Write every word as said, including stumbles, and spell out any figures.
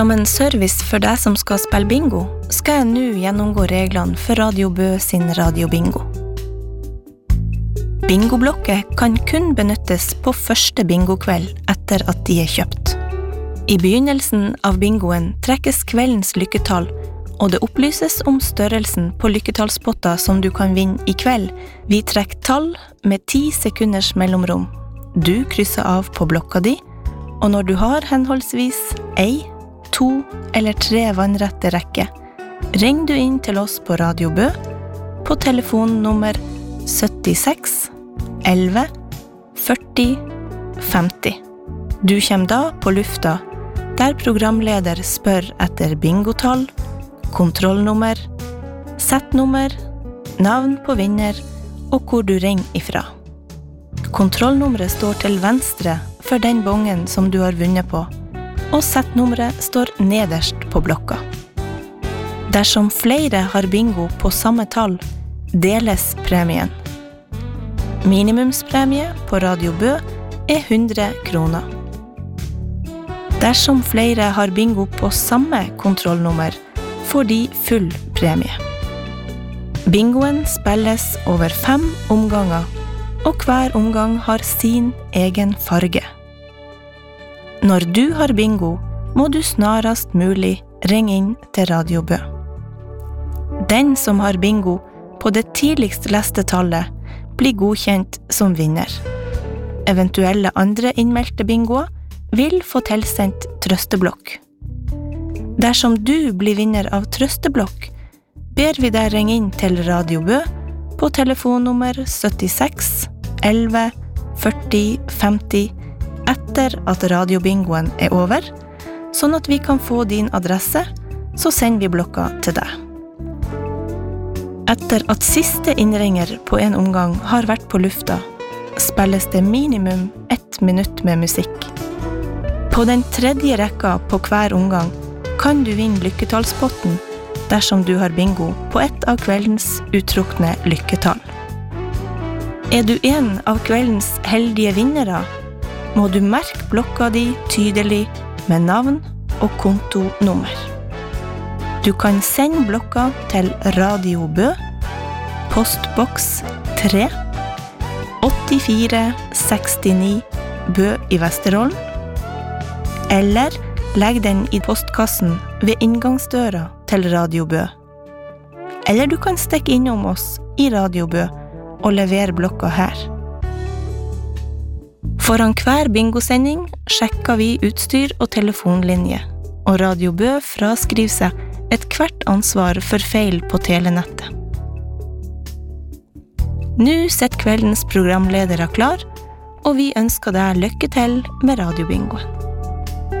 Som en service for deg som skal spille bingo, skal jeg nå gjennomgå reglene for Radio Bø sin Radio Bingo. Bingoblokker kan kun benyttes på første bingokveld etter at de er kjøpt. I begynnelsen av bingoen trekkes kveldens lykketall, og det opplyses om størrelsen på lykketallspotter som du kan vinne i kveld. Vi trekker tall med ti sekunders mellomrom. Du krysser av på blokka di, og når du har henholdsvis ei, to eller tre vannrette rekker, ring du inn til oss på Radio Bø på telefonnummer syttiseks elleve førti femti. Du kommer da på lufta, der programleder spør etter bingotall, kontrollnummer, settnummer, navn på vinner og hvor du ringer ifra. Kontrollnummeret står til venstre for den bongen som du har vunnet på, og settnummeret står nederst på blokka. Dersom flere har bingo på samme tall, deles premien. Minimumspremie på Radio Bø er hundre kroner. Dersom flere har bingo på samme kontrollnummer, får de full premie. Bingoen spilles over fem omganger, og hver omgang har sin egen farge. Når du har bingo, må du snarast mulig ringe inn til Radio Bø. Den som har bingo på det tidligst leste tallet, blir godkjent som vinner. Eventuelle andre innmeldte bingoer vil få tilsendt trøsteblokk. Dersom du blir vinner av trøsteblokk, ber vi deg ringe inn til Radio Bø på telefonnummer syttiseks elleve førti femti etter at radiobingoen er over, sånn at vi kan få din adresse, så sender vi blokka til deg. Etter at siste innringer på en omgang har vært på lufta, spilles det minimum ett minutt med musikk. På den tredje rekka på hver omgang kan du vinne lykketallspotten dersom du har bingo på ett av kveldens uttrukne lykketall. Er du en av kveldens heldige vinnere, må du merke blokka di tydelig med navn og kontonummer. Du kan sende blokka til Radio Bø, postboks tre, åttifire sekstini Bø i Vesterålen, eller legg den i postkassen ved inngangsdøra til Radio Bø. Eller du kan stikke innom oss i Radio Bø og levere blokka her. Foran hver bingosending sjekker vi utstyr og telefonlinje, og Radio Bø fraskriver seg et hvert ansvar for feil på telenettet. Nå sitter kveldens programledere klar, og vi ønsker deg lykke til med radiobingoen.